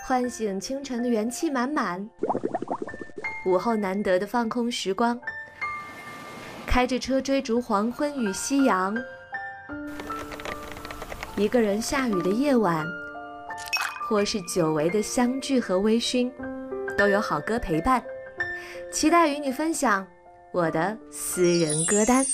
唤醒清晨的元气满满，午后难得的放空时光，开着车追逐黄昏与夕阳，一个人下雨的夜晚，或是久违的相聚和微醺，都有好歌陪伴。期待与你分享我的私人歌单。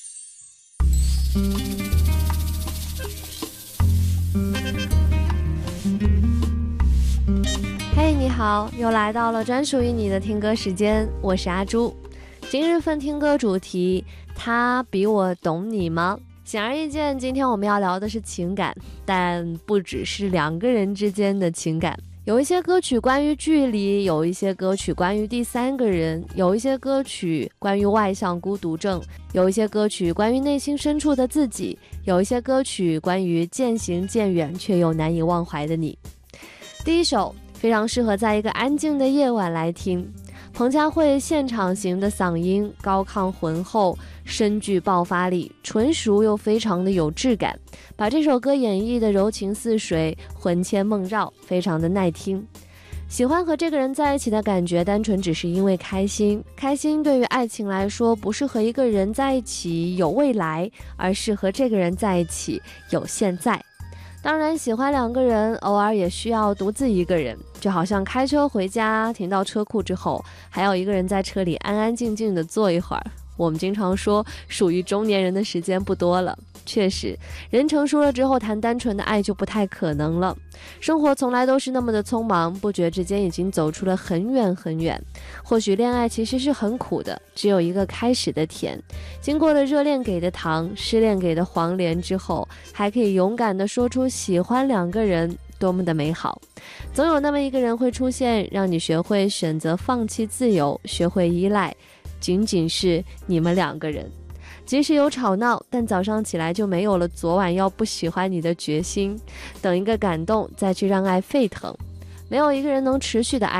嘿，你好，又来到了专属于你的听歌时间，我是阿朱。今日份听歌主题，他比我懂你吗？显而易见，今天我们要聊的是情感，但不只是两个人之间的情感。有一些歌曲关于距离，有一些歌曲关于第三个人，有一些歌曲关于外向孤独症，有一些歌曲关于内心深处的自己，有一些歌曲关于渐行渐远却又难以忘怀的你。第一首非常适合在一个安静的夜晚来听，彭佳慧现场型的嗓音高亢浑厚，深具爆发力，纯熟又非常的有质感，把这首歌演绎的柔情似水，魂牵梦绕，非常的耐听。喜欢和这个人在一起的感觉，单纯只是因为开心。开心对于爱情来说，不是和一个人在一起有未来，而是和这个人在一起有现在。当然，喜欢两个人，偶尔也需要独自一个人，就好像开车回家，停到车库之后，还要一个人在车里安安静静的坐一会儿。我们经常说，属于中年人的时间不多了。确实，人成熟了之后，谈单纯的爱就不太可能了。生活从来都是那么的匆忙，不觉之间已经走出了很远很远。或许恋爱其实是很苦的，只有一个开始的甜。经过了热恋给的糖，失恋给的黄连之后，还可以勇敢地说出喜欢两个人，多么的美好。总有那么一个人会出现，让你学会选择放弃自由，学会依赖，仅仅是你们两个人。即使有吵闹，但早上起来就没有了昨晚要不喜欢你的决心。等一个感动，再去让爱沸腾。没有一个人能持续的爱